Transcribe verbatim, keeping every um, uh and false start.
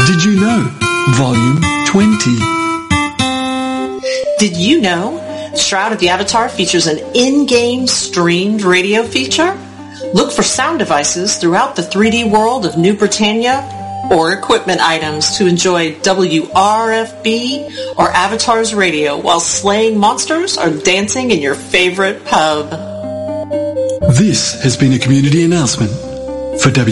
Did you know? Volume twenty. Did you know Shroud of the Avatar features an in-game streamed radio feature? Look for sound devices throughout the three D world of New Britannia or equipment items to enjoy W R F B or Avatar's radio while slaying monsters or dancing in your favorite pub. This has been a community announcement for W